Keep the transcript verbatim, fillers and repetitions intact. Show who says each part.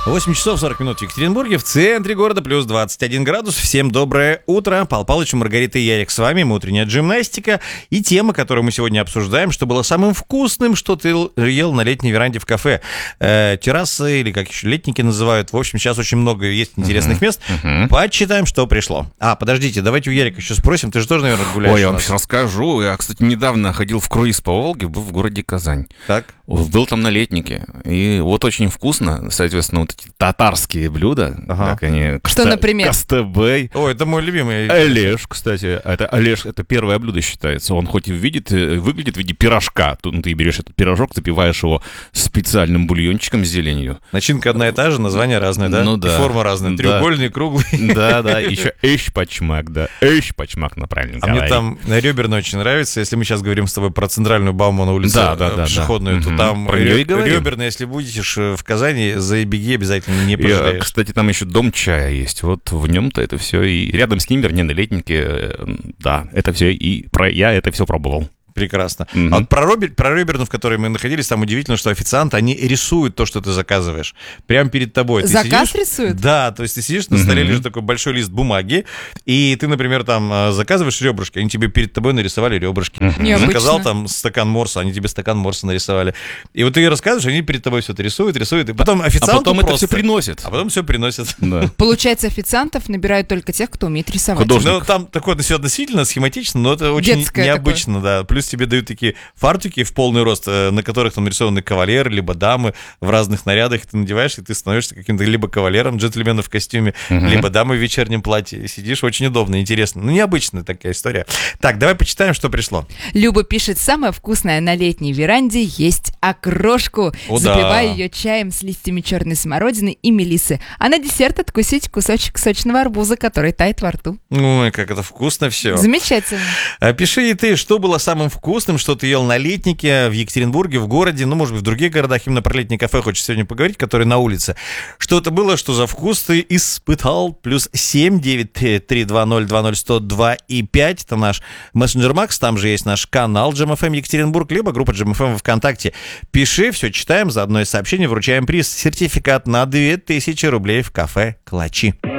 Speaker 1: восемь часов сорок минут в Екатеринбурге, в центре города, плюс двадцать один градус. Всем доброе утро. Павел Павлович, Маргарита и Ярик с вами. Мы утренняя джимнастика. И тема, которую мы сегодня обсуждаем, что было самым вкусным, что ты ел на летней веранде в кафе. Э, террасы, или как еще летники называют. В общем, сейчас очень много есть интересных uh-huh. мест. Uh-huh. Почитаем, что пришло. А, подождите, давайте у Ярика еще спросим. Ты же тоже, наверное, гуляешь?
Speaker 2: Ой, я вам сейчас расскажу. Я, кстати, недавно ходил в круиз по Волге, был в городе Казань.
Speaker 1: Так.
Speaker 2: Был там на летнике. И вот очень вкусно, соответственно, вот эти татарские блюда.
Speaker 1: Ага.
Speaker 2: Как они,
Speaker 3: что, каста- например?
Speaker 2: Кастебей.
Speaker 1: Ой, это мой любимый.
Speaker 2: Олеж, кстати. Это Олеж, это первое блюдо считается. Он хоть и видит, выглядит в виде пирожка. Тут ты берешь этот пирожок, запиваешь его специальным бульончиком с зеленью.
Speaker 1: Начинка одна и та же, название разное, да?
Speaker 2: Ну да.
Speaker 1: И форма разная. Треугольный, да. Круглый.
Speaker 2: Да, да. Еще эш-пачмак, да. Эш-пачмак на правильном
Speaker 1: А
Speaker 2: говорить.
Speaker 1: мне там реберная очень нравится. Если мы сейчас говорим с тобой про центральную Баумана улицу,
Speaker 2: да, да, да,
Speaker 1: пешеходную,
Speaker 2: да.
Speaker 1: то
Speaker 2: угу.
Speaker 1: там
Speaker 2: Про
Speaker 1: реб...
Speaker 2: и говорим.
Speaker 1: реберная, если будешь в Казани, заебеги обязательно не пожалеешь.
Speaker 2: И, кстати, там еще дом чая есть. Вот в нем-то это все. И рядом с ним, вернее, на летнике, да, это все. И про... я это все пробовал.
Speaker 1: Прекрасно.
Speaker 2: Mm-hmm.
Speaker 1: А вот про, робер, про реберну, в которой мы находились, там удивительно, что официанты, они рисуют то, что ты заказываешь. Прямо перед тобой. Ты
Speaker 3: Заказ
Speaker 1: сидишь,
Speaker 3: рисуют?
Speaker 1: Да, то есть ты сидишь, на столе mm-hmm. лежит такой большой лист бумаги, и ты, например, там заказываешь ребрышки, они тебе перед тобой нарисовали ребрышки.
Speaker 3: Mm-hmm.
Speaker 1: Заказал там стакан морса, они тебе стакан морса нарисовали. И вот ты рассказываешь, они перед тобой все это рисуют, рисуют, и потом официанту
Speaker 2: А потом
Speaker 1: просто...
Speaker 2: это все приносят.
Speaker 1: А потом все приносят.
Speaker 2: Да.
Speaker 3: Получается, официантов набирают только тех, кто умеет рисовать.
Speaker 2: Художник.
Speaker 1: Ну, там такое все относительно, схематично, но это очень
Speaker 3: детское
Speaker 1: необычно,
Speaker 3: такое.
Speaker 1: Да. Плюс тебе дают такие фартуки в полный рост, на которых там нарисованы кавалеры, либо дамы в разных нарядах. Ты надеваешь, и ты становишься каким-то либо кавалером, джентльменом в костюме, uh-huh. либо дамой в вечернем платье. Сидишь, очень удобно, интересно. Ну, необычная такая история. Так, давай почитаем, что пришло.
Speaker 3: Люба пишет, самое вкусное на летней веранде есть окрошку.
Speaker 1: О,
Speaker 3: Запиваю
Speaker 1: да.
Speaker 3: ее чаем с листьями черной смородины и мелиссы. А на десерт откусить кусочек сочного арбуза, который тает во рту.
Speaker 1: Ой, как это вкусно все.
Speaker 3: Замечательно.
Speaker 1: Пиши и ты, что было самым вкусным, что ты ел на летнике в Екатеринбурге, в городе, ну, может быть, в других городах. Именно про летнее кафе хочется сегодня поговорить, которые на улице. Что это было, что за вкус ты испытал? Плюс семь девять три два ноль два ноль сто два и пять. Это наш мессенджер Макс. Там же есть наш канал джем эф эм Екатеринбург, либо группа джем эф эм ВКонтакте. Пиши, все читаем, заодно и сообщение, вручаем приз. Сертификат на две тысячи рублей в кафе «Калачи».